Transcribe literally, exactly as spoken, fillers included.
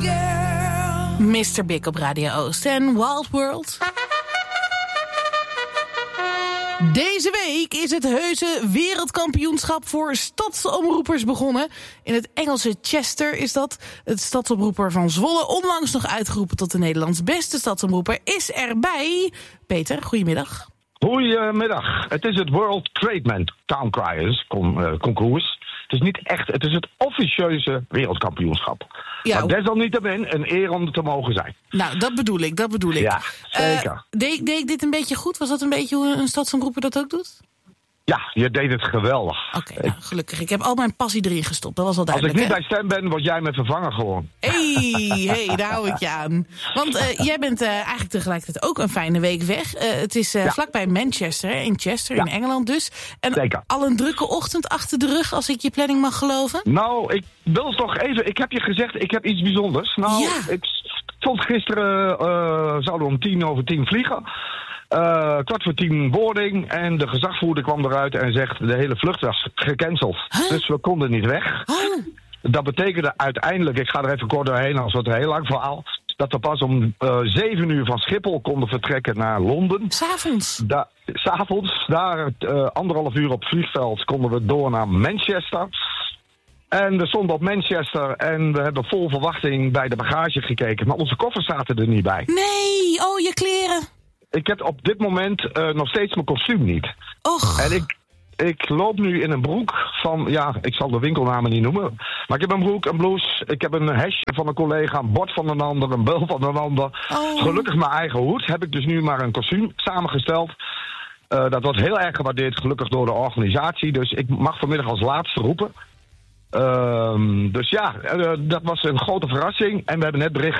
mister Big op Radio Oost en Wild World. Deze week is het heuse wereldkampioenschap voor stadsomroepers begonnen. In het Engelse Chester is dat. Het stadsomroeper van Zwolle, onlangs nog uitgeroepen tot de Nederlands beste stadsomroeper, is erbij. Peter, goedemiddag. Goedemiddag. Het is het World Trademan Town Criers con, uh, concours. Het is niet echt, het is het officieuze wereldkampioenschap. Ja, maar desalniettemin een eer om er te mogen zijn. Nou, dat bedoel ik, dat bedoel ik. Ja, zeker. Uh, deed, deed ik dit een beetje goed? Was dat een beetje hoe een stadsomroeper dat ook doet? Ja, je deed het geweldig. Oké, okay, nou, gelukkig. Ik heb al mijn passie erin gestopt, dat was al duidelijk. Als ik niet hè? bij stem ben, word jij mijn vervanger gewoon. Hé, hey, hey, daar hou ik je aan. Want uh, jij bent uh, eigenlijk tegelijkertijd ook een fijne week weg. Uh, het is uh, ja. vlakbij Manchester, hè, in Chester, ja. in Engeland dus. En zeker. Al een drukke ochtend achter de rug, als ik je planning mag geloven. Nou, ik wil toch even... Ik heb je gezegd, ik heb iets bijzonders. Nou, ja. ik vond gisteren... Uh, zouden we om tien over tien vliegen... Uh, kwart voor tien boarding en de gezagvoerder kwam eruit en zegt de hele vlucht was gecanceld. Huh? Dus we konden niet weg. Huh? Dat betekende uiteindelijk, ik ga er even kort doorheen, als het een heel lang verhaal, dat we pas om uh, zeven uur van Schiphol konden vertrekken naar Londen. S'avonds? Da- S'avonds, daar uh, anderhalf uur op het vliegveld konden we door naar Manchester. En we stonden op Manchester en we hebben vol verwachting bij de bagage gekeken, maar onze koffers zaten er niet bij. Nee, oh je kleren. Ik heb op dit moment uh, nog steeds mijn kostuum niet. Och. En ik, ik loop nu in een broek van... Ja, ik zal de winkelnamen niet noemen. Maar ik heb een broek, een blouse. Ik heb een hesje van een collega, een bord van een ander, een bel van een ander. Oh. Gelukkig mijn eigen hoed. Heb ik dus nu maar een kostuum samengesteld. Uh, dat wordt heel erg gewaardeerd, gelukkig door de organisatie. Dus ik mag vanmiddag als laatste roepen. Uh, dus ja, uh, dat was een grote verrassing. En we hebben net bericht